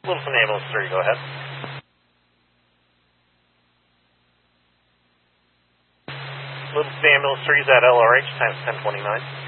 Littleton Ambulance 3, go ahead. Littleton Ambulance 3 is at LRH, times 1029.